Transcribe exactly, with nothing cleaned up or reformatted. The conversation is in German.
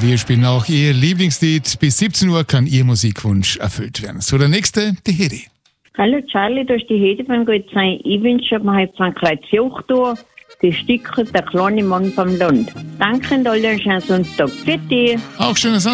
Und wir spielen auch Ihr Lieblingslied. Bis siebzehn Uhr kann Ihr Musikwunsch erfüllt werden. So, der nächste, die Hedi. Hallo Charlie, da ist die Hedi von Gut sein. Ich wünsche mir heute von Kreuz Jochtor die Stücke Der kleine Mann vom Land. Danke und alle einen schönen Sonntag. Für dich. Auch schönes